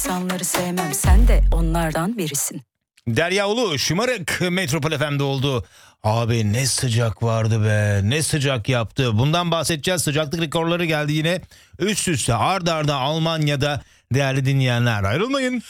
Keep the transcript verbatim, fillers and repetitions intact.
insanları sevmem, sen de onlardan birisin. Derya Ulu şımarık Metropol F M'de oldu. Abi ne sıcak vardı be, ne sıcak yaptı. Bundan bahsedeceğiz. Sıcaklık rekorları geldi yine. Üst üste ard arda Almanya'da değerli dinleyenler, ayrılmayın.